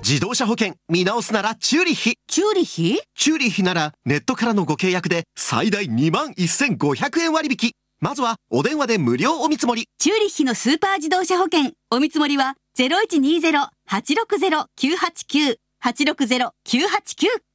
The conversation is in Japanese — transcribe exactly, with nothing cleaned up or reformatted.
自動車保険見直すならチューリッヒ。 チューリッヒチューリッヒならネットからのご契約で最大にまんせんごひゃくえん割引。まずはお電話で無料お見積もり。 チューリッヒのスーパー自動車保険お見積もりは ゼロいちにゼロ はちろくゼロ きゅうはちきゅう はちろくゼロ きゅうはちきゅう